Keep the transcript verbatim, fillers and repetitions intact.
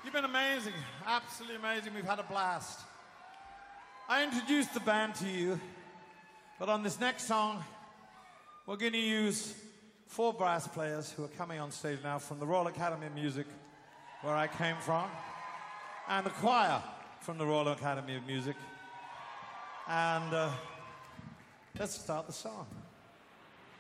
You've been amazing, absolutely amazing. We've had a blast. I introduced the band to you, but on this next song, we're going to use four brass players who are coming on stage now from the Royal Academy of Music, where I came from, and the choir from the Royal Academy of Music. And uh, let's start the song.